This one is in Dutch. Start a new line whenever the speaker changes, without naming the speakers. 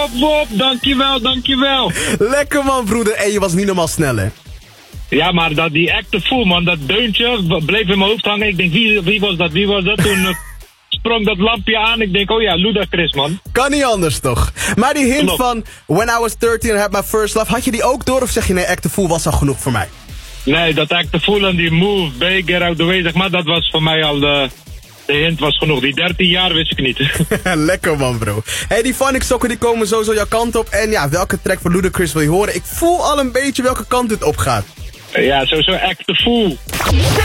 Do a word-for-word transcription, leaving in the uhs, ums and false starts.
Wop, dankjewel, dankjewel.
Lekker man, broeder. En je was niet normaal snel, hè?
Ja, maar dat, die acte voel, man, dat deuntje bleef in mijn hoofd hangen. Ik denk, wie, wie was dat, wie was dat? Toen uh, sprong dat lampje aan. Ik denk, oh ja, Ludacris, man.
Kan niet anders, toch? Maar die hint
Klopt.
van When I was thirteen I had my first love, had je die ook door? Of zeg je, nee, acte voel was al genoeg voor mij?
Nee, dat acte voel en die move, big, get out the way, zeg maar, dat was voor mij al de... De hint was genoeg. Die dertien jaar wist ik niet.
Lekker man, bro. Hey, die Phonics sokken die komen sowieso jouw kant op. En ja, welke track van Ludacris wil je horen? Ik voel al een beetje welke kant dit op gaat.
Ja, sowieso act the fool.